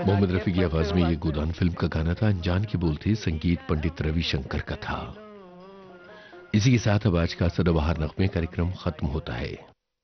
मोहम्मद रफी की आवाज में ये गोदान फिल्म का गाना था। अनजान की बोल थी, संगीत पंडित रविशंकर का था। इसी के साथ अब आज का सदाबहार नगमे कार्यक्रम खत्म होता है।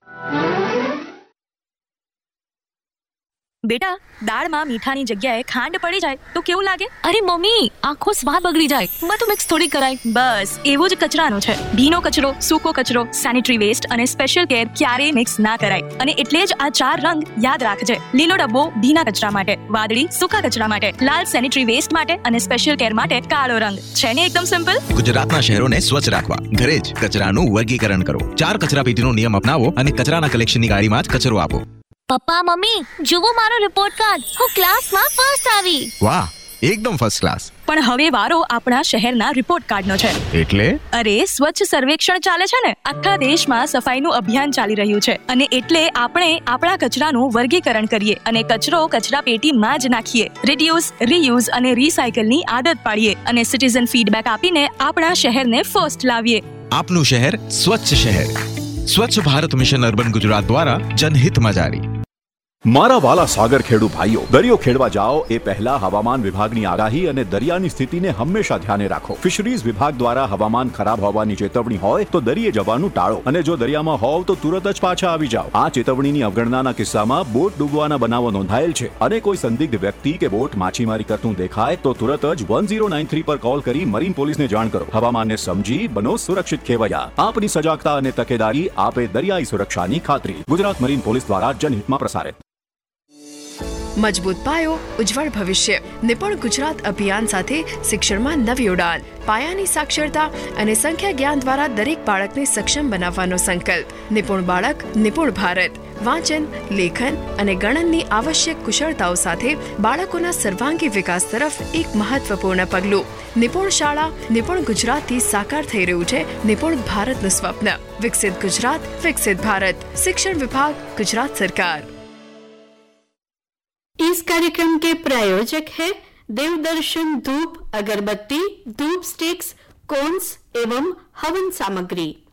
बेटा, દાળમાં મીઠાની જગ્યાએ ખાંડ પડી જાય તો કેવું લાગે? અરે મમ્મી, આખો સ્વાદ બગડી જાય. બધું મિક્સ થોડી કરાય. બસ એવો જ કચરાનો છે. ભીનો કચરો, સૂકો કચરો, સેનિટરી વેસ્ટ અને સ્પેશિયલ કેર ક્યારેય મિક્સ ના કરાય. અને એટલે જ આ 4 રંગ યાદ રાખજે. લીલો ડબ્બો ભીના કચરા માટે, વાદળી સૂકા કચરા માટે, લાલ સેનિટરી વેસ્ટ માટે અને સ્પેશિયલ કેર માટે કાળો રંગ. છે ને એકદમ સિમ્પલ? ગુજરાતના શહેરોને સ્વચ્છ રાખવા ઘરે જ કચરાનું વર્ગીકરણ કરો. 4 કચરાપેટીનો નિયમ અપનાવો અને કચરાના કલેક્શનની ગાડીમાં જ કચરો આપો. પપ્પા મમ્મી, જુઓ મારો રિપોર્ટ કાર્ડ. હું ક્લાસમાં ફર્સ્ટ આવી. વાહ, એકદમ ફર્સ્ટ ક્લાસ. પણ હવે વારો આપણા શહેરના રિપોર્ટ કાર્ડનો છે. એટલે? અરે, સ્વચ્છ સર્વેક્ષણ ચાલે છે ને. આખા દેશમાં સફાઈનું અભિયાન ચાલી રહ્યું છે અને એટલે આપણે આપણા કચરાનું વર્ગીકરણ કરીએ અને કચરો કચરા પેટીમાં જ નાખીએ. રિડ્યુસ, રીયુઝ અને રીસાયકલની આદત પાડીએ અને સિટીઝન ફીડબેક આપીને આપણા શહેરને ફર્સ્ટ લાવીએ. આપનું શહેર સ્વચ્છ શહેર. સ્વચ્છ ભારત મિશન અર્બન ગુજરાત દ્વારા જનહિતમાં જારી. મારા વાલા સાગર ખેડુ ભાઈઓ, દરિયો ખેડવા જાઓ એ પહેલા હવામાન વિભાગની આગાહી અને દરિયાની સ્થિતિને હંમેશા ધ્યાને રાખો. ફિશરીઝ વિભાગ દ્વારા હવામાન ખરાબ હોવાની ચેતવણી હોય તો દરિયે જવાનું ટાળો અને જો દરિયામાં હોવ તો તુરત જ પાછા આવી જાઓ. આ ચેતવણીની અવગણનાના કિસ્સામાં બોટ ડૂબવાના બનાવો નોંધાયેલ છે અને કોઈ સંદિગ્ધ વ્યક્તિ કે બોટ માછીમારી કરતું દેખાય તો તુરત જ 1093 પર કોલ કરી મરીન પોલીસને જાણ કરો. હવામાનને સમજી બનો સુરક્ષિત ખેવૈયા. આપની સજાગતા અને તકેદારી આપે દરિયાઈ સુરક્ષાની ખાતરી. ગુજરાત મરીન પોલીસ દ્વારા જનહિતમાં પ્રસારિત. મજબૂત પાયો, ઉજ્જવળ ભવિષ્ય. નિપુણ ગુજરાત અભિયાન સાથે શિક્ષણમાં નવી ઉડાન. પાયાની સાક્ષરતા અને સંખ્યા જ્ઞાન દ્વારા દરેક બાળકને સક્ષમ બનાવવાનો સંકલ્પ. નિપુણ બાળક, નિપુણ ભારત. વાંચન, લેખન અને ગણનની આવશ્યક કુશળતાઓ સાથે બાળકોના સર્વાંગી વિકાસ તરફ એક મહત્વપૂર્ણ પગલું. નિપુણ શાળા, નિપુણ ગુજરાતથી સાકાર થઈ રહ્યું છે નિપુણ ભારતનું સ્વપ્ન. વિકસિત ગુજરાત, વિકસિત ભારત. शिक्षण विभाग, गुजरात सरकार. इस कार्यक्रम के प्रायोजक है देवदर्शन धूप, अगरबत्ती, धूप स्टिक्स, कोन्स एवं हवन सामग्री.